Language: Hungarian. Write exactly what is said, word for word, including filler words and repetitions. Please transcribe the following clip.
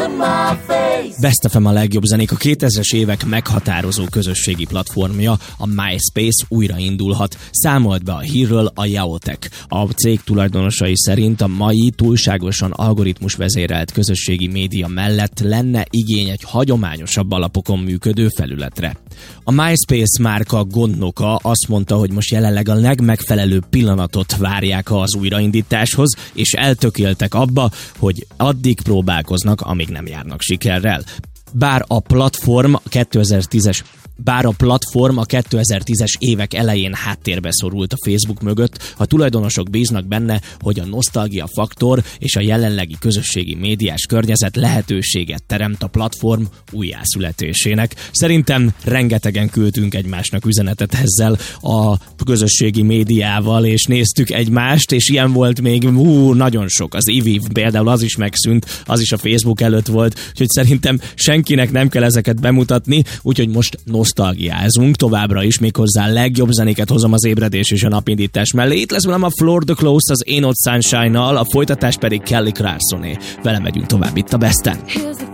Best ef em a legjobb zenék, a kétezres évek meghatározó közösségi platformja, a MySpace újraindulhat. Számolt be a hírről a Yaotek. A cég tulajdonosai szerint a mai túlságosan algoritmus vezérelt közösségi média mellett lenne igény egy hagyományosabb alapokon működő felületre. A MySpace márka gondnoka azt mondta, hogy most jelenleg a legmegfelelőbb pillanatot várják az újraindításhoz, és eltökéltek abba, hogy addig próbálkoznak, amíg nem járnak sikerrel. Bár a platform kétezer-tízes Bár a platform a kétezer-tízes évek elején háttérbe szorult a Facebook mögött, a tulajdonosok bíznak benne, hogy a nosztalgia faktor és a jelenlegi közösségi médiás környezet lehetőséget teremt a platform újjászületésének. Szerintem rengetegen küldtünk egymásnak üzenetet ezzel a közösségi médiával, és néztük egymást, és ilyen volt még ú, nagyon sok. Az i vé például az is megszűnt, az is a Facebook előtt volt, úgyhogy szerintem senkinek nem kell ezeket bemutatni, úgyhogy most nosztalgiázunk továbbra is, méghozzá legjobb zenéket hozom az ébredés és a napindítás mellé. Itt lesz velem a Floor the Close az Ain't No Sunshine-nal, a folytatás pedig Kelly Clarksoné. Vele megyünk tovább itt a Besten.